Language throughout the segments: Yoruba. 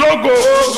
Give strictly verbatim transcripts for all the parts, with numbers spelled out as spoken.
lógo.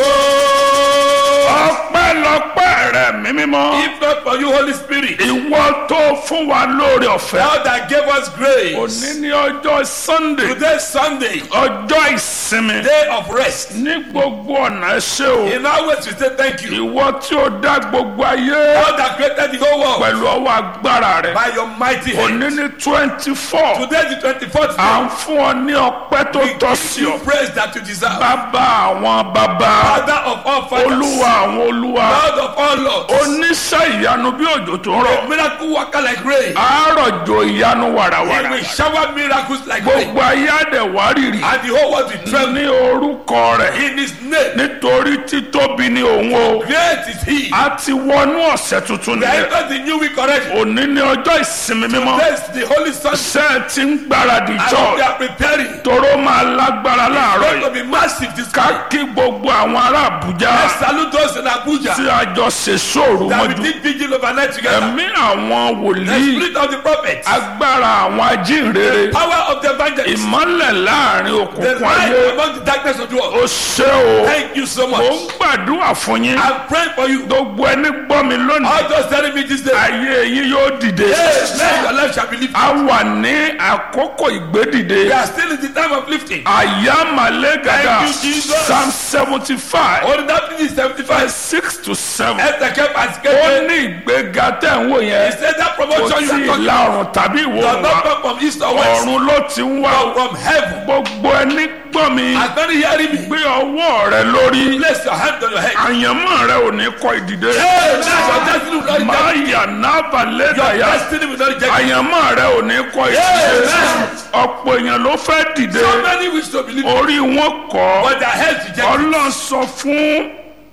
Ọpẹ́lọpẹ́ rẹ̀ mímímọ́. If not for you, Holy Spirit, Ìwọ tó fún wa lóore ọ̀fẹ́. thou that gave us grace. Òní ní ọjọ́ Sunday. Today, Sunday, Ọjọ́ ìsinmi. day of rest. Ní gbogbo ọ̀nà ẹ ṣé o. In our ways, we say thank you. Ìwọ tí ó dá gbogbo ayé. Thou that created the whole world Pẹ̀lú ọwọ́ agbára rẹ̀. by your mighty hand. Òní ní twenty-four. Today, the twenty-fourth À day, ń fún ọ ní ọpẹ́ tó we tọ́ give sí you ọ. praise that you deserve. Bàbá àwọn bàbá. Father of all fathers, Olúwa àwọn olúwa. Lord of all lords, Oníṣẹ́ ìyanu bí òjò tó ń rọ̀. miracle worker like rain. Àárọ̀jò ìyanu He wàràwàrà. will shower miracles like rain. Gbogbo ayé àdẹ̀ wárìrì. And the whole world will tremble Ní orúkọ rẹ̀. in his name. Nítorí títóbi ni òun o. Great is he. A ti wọnú ọ̀sẹ̀ tuntun The nìyẹn. entered the new week already. Òní ní ọjọ́ ìsinmi mímọ́. Today is the Holy Sunday. Ṣé ẹ ti ń gbáradì And we jọ? are preparing. Toró máa lágbára láàárọ̀ Going to yìí. be massive this Ká week. kí gbogbo àwọn ará Àbújá Let's salute those in tí Abuja a jọ ṣe sóòrù that we mọ́jú. did vigil overnight together. Ẹ̀mí àwọn The wòlíì. spirit of the prophets, Agbára àwọn ajínrere. power of the evangelists, Ìmọ́lẹ̀ láàrin the òkùnkùn light ayé. among the darkness of the world. Ó ṣé o. Thank you so Mo much. ń gbàdúrà fún yín. I'm praying for you. Gbogbo ẹni gbọ́ mi lónìí. All those telling me this day, Ayé yín yóò dìde. hey, let your life shall be lifted. A wà ní àkókò ìgbédìde. We are still in the time of lifting. Àyàmàlẹ́gàdà. Thank you, Jesus. Psalm seventy-five. Only that is seventy-five. six to seven. Ẹsẹ̀ kẹfà sí Ó kékeré. ní ìgbéga tẹ̀ ń wò He yẹn. said that Kò promotion you sí are talking ìlà about ọ̀run tàbí ìwọ̀ does ọ̀run not wá. come from east or west, Ọ̀run ló ti ń wá o. but from heaven. Gbogbo ẹni gbọ́ mi. As many hearing me, Gbé ọwọ́ rẹ lórí. place your hand on your head. Àyànmọ́ rẹ ò ní kọ ìdìde. Hey, now your destiny will not Máa reject you. yà nábà Your lẹ́dàyà. destiny will not reject you. Àyànmọ́ rẹ ò ní kọ ìdìde. Amen. Ọ̀pọ̀ èèyàn ló fẹ́ dìde. So many wish to believe, Orí wọn kọ́. but their heads reject. Ọlọ́run sọ fún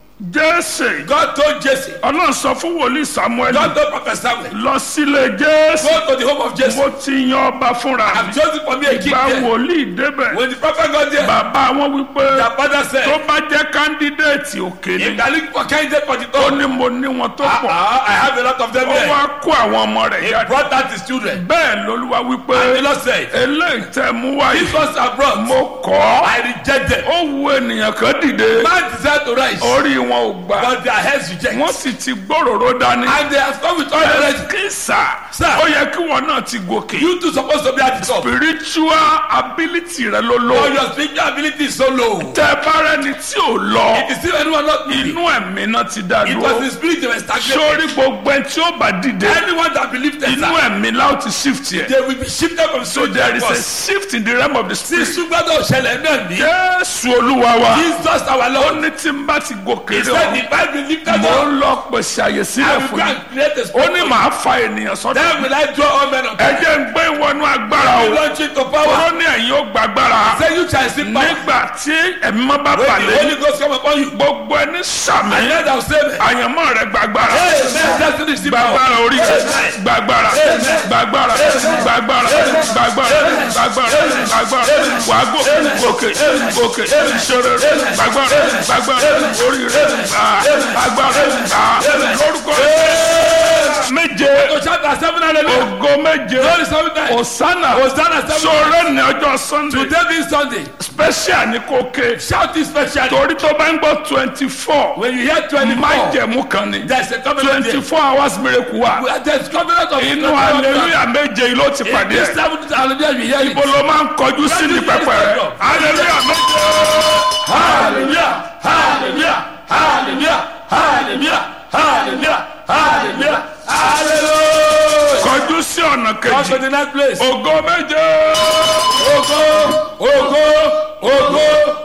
Jésè. God told Jesse, Ọlọ́run sọ fún wòlíì Samuel. God told Prophet Samuel, Lọ sílé Jésè. go to the home of Jesse. Mo ti yan ọba fúnra I've mi. chosen for me a king Gba there. wòlíì débẹ̀. When the prophet got there, Bàbá wọn wípé their father tó said, bá jẹ́ kándídéètì òkè if ni. they are looking for candidate for the Ó throne, ní mo ní wọn tó ah, pọ̀. ah, I have a lot of them Ó here. wá kó àwọn ọmọ rẹ̀ He jáde. brought out his children. Bẹ́ẹ̀ lolúwa And the wípé Lord said, eléyìí tẹ́ mú wáyé. these ones are brought. Mo kọ́. I reject them. Ó wu ènìyàn kan dìde. Man desire to rise, Orí wọn ò gbà. but their heads reject. Wọ́n sì ti gbòòrò dání. And they have come with all the rest. Kí sà. Sir. Ó yẹ kí wọn náà ti gòkè. You two supposed to be at the top. Spiritual ability rẹ ló But lò. your spiritual ability is so low. Tẹ bá rẹni tí ò lọ. If you see anyone not moving, Inú ẹ̀mí náà ti dá it was dúró. the spirit they were stagnated. Sórí gbogbo ẹni tí ó bá dìde. Anyone that believed that, Inú ẹ̀mí láò ti shift yẹ. they will be shifted from So spirit there to is a force. shift in the realm of the Tí spirit. ṣùgbọ́n òṣèlè náà ní. Jésù Olúwa wa. Jesus our Ó Lord. ní tí n bá ti gòkè He rẹ̀ said o. if I be lifted Mo up, ń lọ pèsè àyè I sílẹ̀ will fún go yín. and create a Ó spot ní for you. màá fa ènìyàn sọ́dọ̀. Then will I draw all men of Ẹ jẹ́ ń gbé ìwọ̀nù agbára I will o. launch into power. Ó ní ẹ̀yin ó gbàgbára. Say you shall see power. Nígbà tí ẹ̀mí mọ́ bá When the balẹ̀. Holy Ghost come upon you, Gbogbo ẹni sàmì. and then thou say me. Àyànmọ́ rẹ̀ gbàgbára. Amen. Destiny is the power. Gbàgbára orí rẹ̀. Gbàgbára. Gbàgbára. Gbàgbára. Gbàgbára. Gbàgbára. Gbàgbára. Wàá gòkè. Gòkè. Gòkè. Ṣeré. Gbàgbára. Gbàgbára. Orí rẹ̀. Gbàgbára. Lórúkọ méje. To chapter seven hallelujah. Ògo méje. Glory seven times. Hosanna. Hosanna seven times. Sọ̀rọ̀ ní ọjọ́ Sunday. Today being Sunday. Special ní kò ké. Shout it specially. Torí tó bá ń gbọ́ twenty four. When you hear twenty-four, Májẹ̀mú kan ni. there's a covenant twenty there. four hours miracle wa. There's covenant of Inú hallelujah méje yìí ló ti In pàdé this ẹ̀. seven hallelujah we hear it. Ibo ló máa ń kọjú sí ní pẹpẹ rẹ̀. Hallelujah méje. Hallelujah, hallelujah, hallelujah, hallelujah, hallelujah, hallelujah, hallelujah. Kọjú sí ọ̀nà Come to kejì. the next place. Ògo méje. Ogo, ogo, ogo,